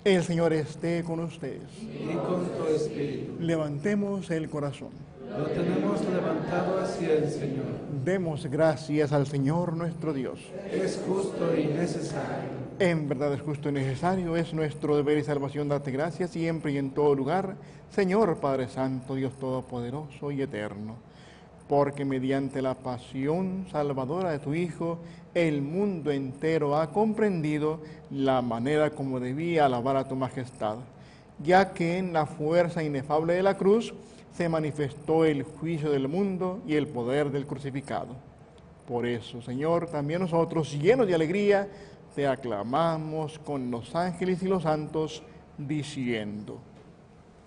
El Señor esté con ustedes. Y con tu espíritu. Levantemos el corazón. Lo tenemos levantado hacia el Señor. Demos gracias al Señor nuestro Dios. Es justo y necesario. En verdad es justo y necesario, es nuestro deber y salvación darte gracias siempre y en todo lugar, Señor Padre Santo, Dios Todopoderoso y Eterno. Porque mediante la pasión salvadora de tu Hijo, el mundo entero ha comprendido la manera como debía alabar a tu majestad, ya que en la fuerza inefable de la cruz se manifestó el juicio del mundo y el poder del crucificado. Por eso, Señor, también nosotros, llenos de alegría, te aclamamos con los ángeles y los santos, diciendo: